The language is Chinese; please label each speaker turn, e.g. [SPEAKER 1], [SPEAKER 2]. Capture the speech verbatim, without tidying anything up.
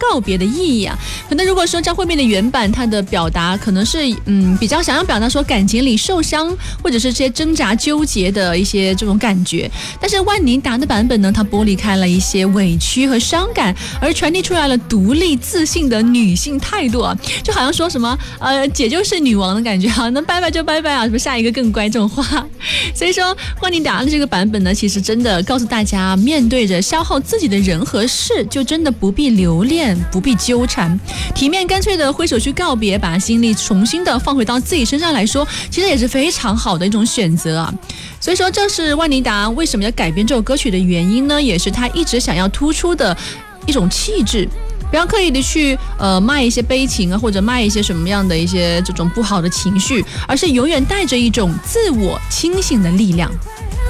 [SPEAKER 1] 告别的意义啊。可能如果说张惠妹的原版，它的表达可能是嗯比较想要表达说感情里受伤，或者是这些挣扎纠结的一些这种感觉，但是万妮达的版本呢，它剥离开了一些委屈和伤感，而传递出来了独立自信的女性态度啊，就好像说什么呃姐就是女王的感觉啊，那拜拜就拜拜啊，什么下一个更乖这种话。所以说万妮达的这个版本呢，其实真的告诉大家，面对着消耗自己的人和事，就真的不必留恋，不必纠缠，体面干脆的挥手去告别，把心力重新的放回到自己身上来说，其实也是非常好的一种选择啊。所以说这是万妮达为什么要改编这首歌曲的原因呢，也是她一直想要突出的一种气质，不要刻意的去呃卖一些悲情啊，或者卖一些什么样的一些这种不好的情绪，而是永远带着一种自我清醒的力量。